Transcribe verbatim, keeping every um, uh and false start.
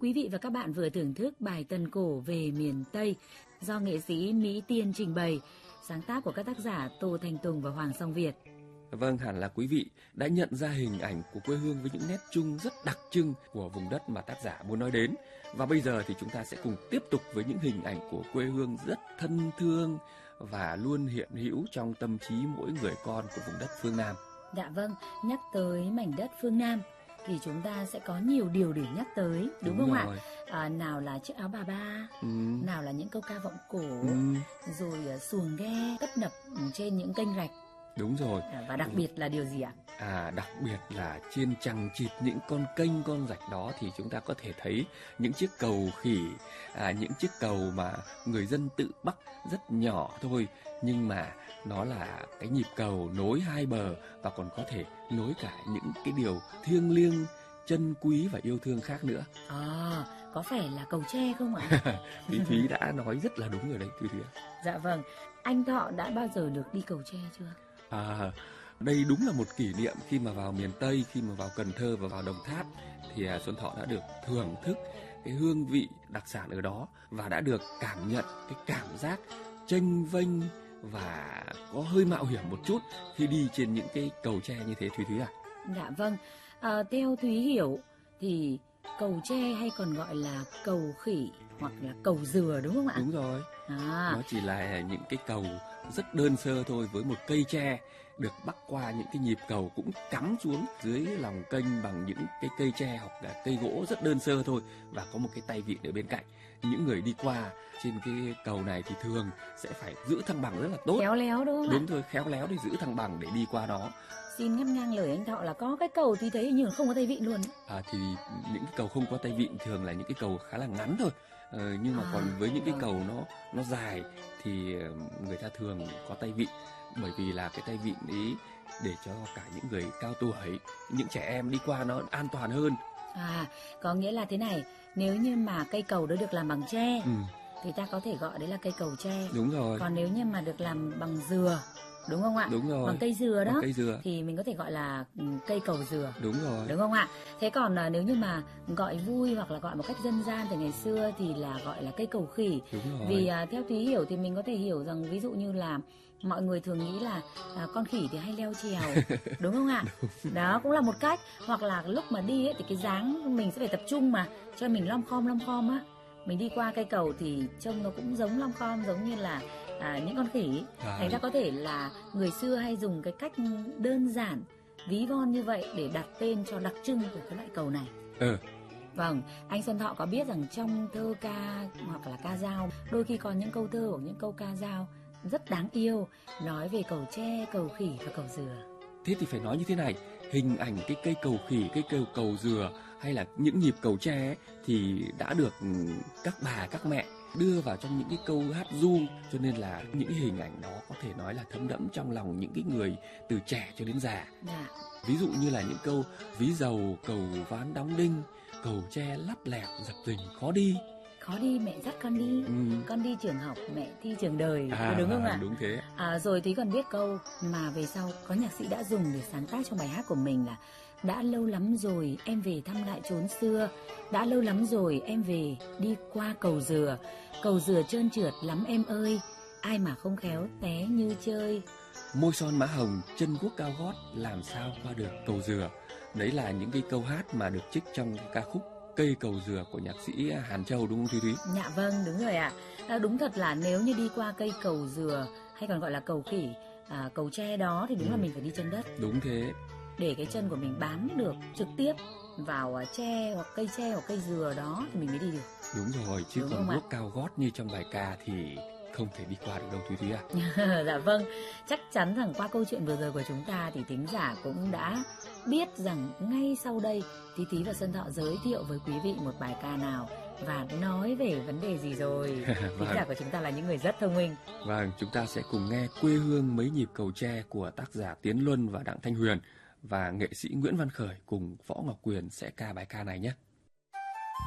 Quý vị và các bạn vừa thưởng thức bài Tân cổ về miền Tây do nghệ sĩ Mỹ Tiên trình bày, sáng tác của các tác giả Tô Thanh Tùng và Hoàng Song Việt. Vâng, hẳn là quý vị đã nhận ra hình ảnh của quê hương với những nét chung rất đặc trưng của vùng đất mà tác giả muốn nói đến. Và bây giờ thì chúng ta sẽ cùng tiếp tục với những hình ảnh của quê hương rất thân thương và luôn hiện hữu trong tâm trí mỗi người con của vùng đất phương Nam. Dạ vâng, nhắc tới mảnh đất phương Nam thì chúng ta sẽ có nhiều điều để nhắc tới, đúng, đúng không rồi. ạ? À, nào là chiếc áo bà ba, ừ. nào là những câu ca vọng cổ, ừ. rồi uh, xuồng ghe tấp nập trên những kênh rạch. Đúng rồi. À, và đặc ừ. biệt là điều gì ạ? À, đặc biệt là trên chằng chịt những con kênh, con rạch đó thì chúng ta có thể thấy những chiếc cầu khỉ, à, những chiếc cầu mà người dân tự bắc rất nhỏ thôi, nhưng mà nó là cái nhịp cầu nối hai bờ và còn có thể nối cả những cái điều thiêng liêng, chân quý và yêu thương khác nữa. À, có phải là cầu tre không ạ? Thúy Thúy đã nói rất là đúng rồi đấy Thúy Thúy. Dạ vâng, anh Thọ đã bao giờ được đi cầu tre chưa? À, đây đúng là một kỷ niệm khi mà vào miền Tây, khi mà vào Cần Thơ và vào Đồng Tháp thì Xuân Thọ đã được thưởng thức cái hương vị đặc sản ở đó và đã được cảm nhận cái cảm giác chênh vênh và có hơi mạo hiểm một chút khi đi trên những cái cầu tre như thế Thúy Thúy à? Dạ vâng, à, theo Thúy hiểu thì cầu tre hay còn gọi là cầu khỉ hoặc là cầu dừa đúng không ạ? Đúng rồi, à. Nó chỉ là những cái cầu rất đơn sơ thôi, với một cây tre được bắc qua những cái nhịp cầu cũng cắm xuống dưới lòng kênh bằng những cái cây tre hoặc là cây gỗ rất đơn sơ thôi, và có một cái tay vịn ở bên cạnh. Những người đi qua trên cái cầu này thì thường sẽ phải giữ thăng bằng rất là tốt, khéo léo đúng không đúng ạ? thôi, khéo léo để giữ thăng bằng để đi qua nó. Xin ngắt ngang lời anh Thọ là có cái cầu thì thấy như không có tay vịn luôn. À, thì những cái cầu không có tay vịn thường là những cái cầu khá là ngắn thôi, ờ, nhưng mà à, còn với những cái cầu nó nó dài thì người ta thường có tay vịn, bởi vì là cái tay vịn ấy để cho cả những người cao tuổi, những trẻ em đi qua nó an toàn hơn. À, có nghĩa là thế này, nếu như mà cây cầu đó được làm bằng tre ừ. thì ta có thể gọi đấy là cây cầu tre. Đúng rồi. Còn nếu như mà được làm bằng dừa, đúng không ạ? Đúng rồi. Bằng cây dừa đó, bằng cây dừa. thì mình có thể gọi là cây cầu dừa. Đúng rồi. Đúng không ạ? Thế còn nếu như mà gọi vui hoặc là gọi một cách dân gian từ ngày xưa thì là gọi là cây cầu khỉ. Đúng rồi. Vì uh, theo Thúy hiểu thì mình có thể hiểu rằng ví dụ như là mọi người thường nghĩ là à, con khỉ thì hay leo trèo, đúng không ạ? Đúng. Đó cũng là một cách. Hoặc là lúc mà đi ấy, thì cái dáng mình sẽ phải tập trung mà cho mình lom khom lom khom á. Mình đi qua cây cầu thì trông nó cũng giống lom khom, giống như là à, những con khỉ. À. Thành ra có thể là người xưa hay dùng cái cách đơn giản, ví von như vậy để đặt tên cho đặc trưng của cái loại cầu này. Ừ. Vâng, anh Xuân Thọ có biết rằng trong thơ ca hoặc là ca dao, đôi khi có những câu thơ hoặc những câu ca dao rất đáng yêu nói về cầu tre, cầu khỉ và cầu dừa. Thế thì phải nói như thế này, hình ảnh cái cây cầu khỉ, cái cây cầu dừa hay là những nhịp cầu tre ấy, thì đã được các bà, các mẹ đưa vào trong những cái câu hát ru, cho nên là những cái hình ảnh đó có thể nói là thấm đẫm trong lòng những cái người từ trẻ cho đến già. Dạ. Ví dụ như là những câu ví dầu cầu ván đóng đinh, cầu tre lắp lẹp dập dình khó đi. Khó đi mẹ dắt con đi, ừ. con đi trường học mẹ thi trường đời, à, đúng không ạ? Đúng thế. À, rồi Thúy còn biết câu mà về sau có nhạc sĩ đã dùng để sáng tác trong bài hát của mình là: đã lâu lắm rồi em về thăm lại chốn xưa, đã lâu lắm rồi em về đi qua cầu dừa, cầu dừa trơn trượt lắm em ơi, ai mà không khéo té như chơi. Môi son má hồng, chân guốc cao gót, làm sao qua được cầu dừa. Đấy là những cái câu hát mà được trích trong cái ca khúc Cây cầu dừa của nhạc sĩ Hàn Châu, đúng không Thúy Thúy? Dạ vâng, đúng rồi ạ. À, đúng thật là nếu như đi qua cây cầu dừa hay còn gọi là cầu khỉ, à, cầu tre đó thì đúng ừ. là mình phải đi chân đất. Đúng thế. Để cái chân của mình bám được trực tiếp vào tre hoặc cây tre hoặc cây dừa đó thì mình mới đi được. Đúng rồi, chứ đúng còn guốc cao gót như trong bài ca thì không thể đi qua được đâu Thúy Thúy à. Dạ vâng, chắc chắn rằng qua câu chuyện vừa rồi của chúng ta thì thính giả cũng đã biết rằng ngay sau đây Thúy Thúy và Xuân Thọ giới thiệu với quý vị một bài ca nào và nói về vấn đề gì rồi. Vâng. Thính giả của chúng ta là những người rất thông minh. Vâng, chúng ta sẽ cùng nghe Quê hương mấy nhịp cầu tre của tác giả Tiến Luân và Đặng Thanh Huyền, và nghệ sĩ Nguyễn Văn Khởi cùng Võ Ngọc Quyền sẽ ca bài ca này nhé.